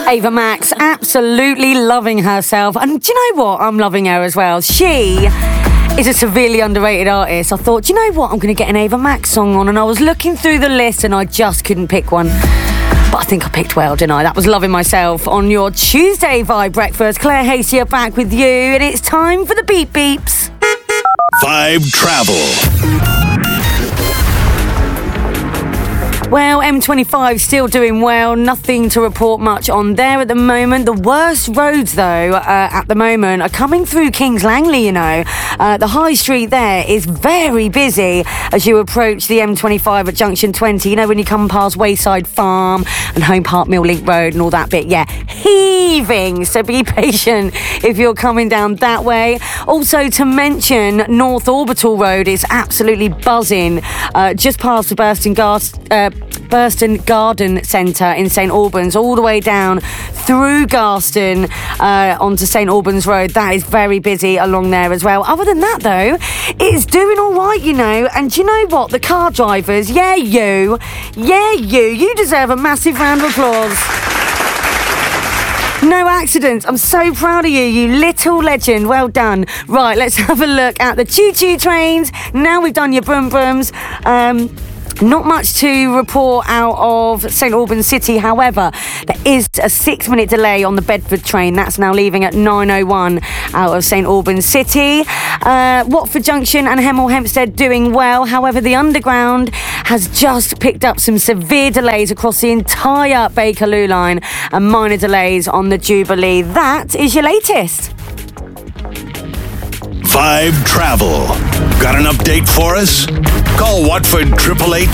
Ava Max, absolutely loving herself. And do you know what? I'm loving her as well. She is a severely underrated artist. I thought, do you know what? I'm going to get an Ava Max song on. And I was looking through the list and I just couldn't pick one. But I think I picked well, didn't I? That was Loving Myself on your Tuesday Vibe Breakfast. Claire Hasty here back with you. And it's time for the Beep Beeps. Vibe Travel. Well, M25 still doing well. Nothing to report much on there at the moment. The worst roads, though, at the moment are coming through Kings Langley, you know. The high street there is very busy as you approach the M25 at Junction 20. You know, when you come past Wayside Farm and Home Park Mill Link Road and all that bit. Yeah, heaving. So be patient if you're coming down that way. Also, to mention, North Orbital Road is absolutely buzzing. Just past the Burston Garden Centre in St Albans, all the way down through Garston onto St Albans Road. That is very busy along there as well. Other than that, though, it's doing all right, you know. And do you know what? The car drivers, you deserve a massive round of applause. No accidents. I'm so proud of you, you little legend. Well done. Right, let's have a look at the choo-choo trains. Now we've done your brum brums. Not much to report out of St Albans City. However, there is a 6-minute delay on the Bedford train. That's now leaving at 9:01 out of St Albans City. Watford Junction and Hemel Hempstead doing well. However, the Underground has just picked up some severe delays across the entire Bakerloo line and minor delays on the Jubilee. That is your latest. Vibe Travel. Got an update for us? Call Watford 888